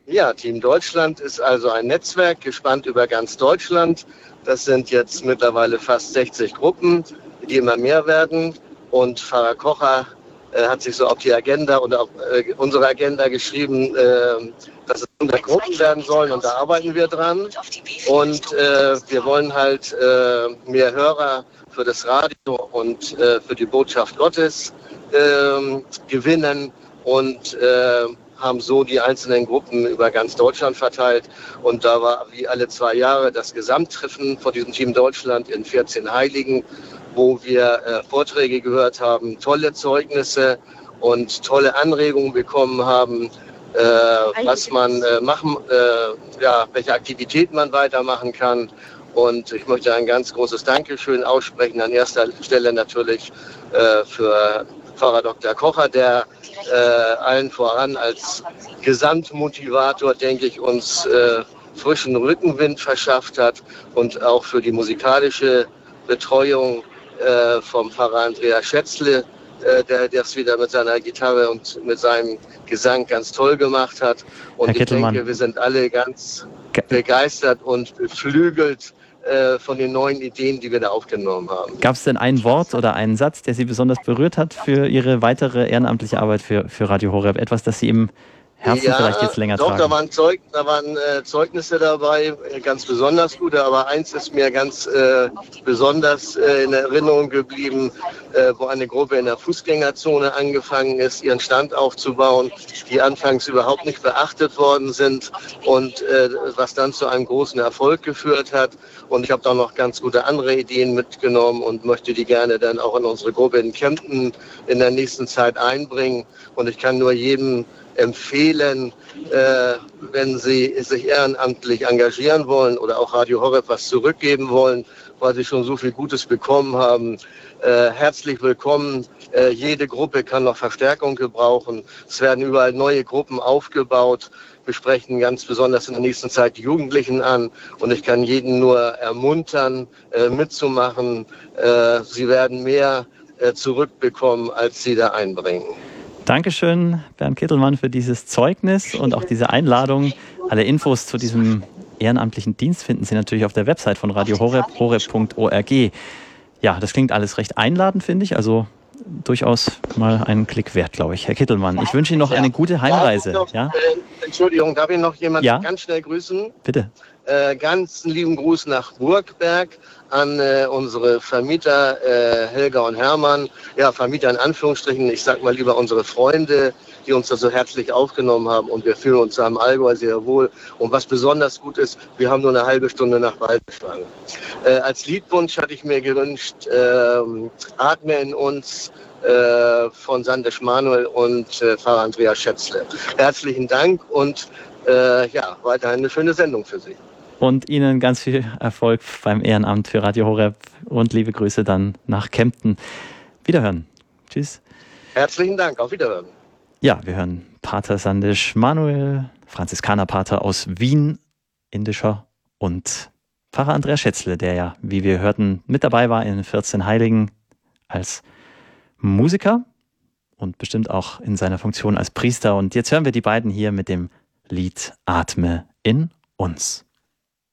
Ja, Team Deutschland ist also ein Netzwerk, gespannt über ganz Deutschland. Das sind jetzt mittlerweile fast 60 Gruppen, die immer mehr werden. Und Pfarrer Kocher hat sich so auf die Agenda oder auf unsere Agenda geschrieben, dass es 100 Gruppen werden sollen, und da arbeiten wir dran. Und wir wollen halt mehr Hörer für das Radio und für die Botschaft Gottes gewinnen und haben so die einzelnen Gruppen über ganz Deutschland verteilt. Und da war wie alle 2 Jahre das Gesamttreffen von diesem Team Deutschland in 14 Heiligen, wo wir Vorträge gehört haben, tolle Zeugnisse und tolle Anregungen bekommen haben, was man machen, welche Aktivitäten man weitermachen kann. Und ich möchte ein ganz großes Dankeschön aussprechen, an erster Stelle natürlich für Pfarrer Dr. Kocher, der allen voran als Gesamtmotivator, denke ich, uns frischen Rückenwind verschafft hat, und auch für die musikalische Betreuung vom Pfarrer Andreas Schätzle, der das wieder mit seiner Gitarre und mit seinem Gesang ganz toll gemacht hat. Und ich denke, wir sind alle ganz begeistert und beflügelt von den neuen Ideen, die wir da aufgenommen haben. Gab es denn ein Wort oder einen Satz, der Sie besonders berührt hat für Ihre weitere ehrenamtliche Arbeit für Radio Horeb? Etwas, das Sie im Herzen vielleicht jetzt länger tragen? Da waren Zeugnisse dabei, ganz besonders gute, aber eins ist mir ganz besonders in Erinnerung geblieben, wo eine Gruppe in der Fußgängerzone angefangen ist, ihren Stand aufzubauen, die anfangs überhaupt nicht beachtet worden sind und was dann zu einem großen Erfolg geführt hat. Und ich habe da noch ganz gute andere Ideen mitgenommen und möchte die gerne dann auch in unsere Gruppe in Kempten in der nächsten Zeit einbringen. Und ich kann nur jedem empfehlen, wenn Sie sich ehrenamtlich engagieren wollen oder auch Radio Horeb was zurückgeben wollen, weil Sie schon so viel Gutes bekommen haben. Herzlich willkommen. Jede Gruppe kann noch Verstärkung gebrauchen. Es werden überall neue Gruppen aufgebaut. Wir sprechen ganz besonders in der nächsten Zeit die Jugendlichen an. Und ich kann jeden nur ermuntern, mitzumachen. Sie werden mehr zurückbekommen, als Sie da einbringen. Dankeschön, Bernd Kittelmann, für dieses Zeugnis und auch diese Einladung. Alle Infos zu diesem ehrenamtlichen Dienst finden Sie natürlich auf der Website von Radio Horeb, horeb.org. Ja, das klingt alles recht einladend, finde ich. Also durchaus mal einen Klick wert, glaube ich. Herr Kittelmann, ich wünsche Ihnen noch eine gute Heimreise. Entschuldigung, darf ich noch jemanden ganz schnell grüßen? Bitte. Ganz lieben Gruß nach Burgberg an unsere Vermieter Helga und Hermann. Ja, Vermieter in Anführungsstrichen, ich sag mal lieber unsere Freunde, die uns da so herzlich aufgenommen haben, und wir fühlen uns da im Allgäu sehr wohl. Und was besonders gut ist, wir haben nur eine halbe Stunde nach Waldschwang. Als Liedwunsch hatte ich mir gewünscht, Atme in uns von Sandesh Manuel und Pfarrer Andreas Schätzle. Herzlichen Dank und weiterhin eine schöne Sendung für Sie. Und Ihnen ganz viel Erfolg beim Ehrenamt für Radio Horeb und liebe Grüße dann nach Kempten. Wiederhören. Tschüss. Herzlichen Dank. Auf Wiederhören. Ja, wir hören Pater Sandesh Manuel, Franziskanerpater aus Wien, indischer, und Pfarrer Andreas Schätzle, der ja, wie wir hörten, mit dabei war in 14 Heiligen als Musiker und bestimmt auch in seiner Funktion als Priester. Und jetzt hören wir die beiden hier mit dem Lied Atme in uns.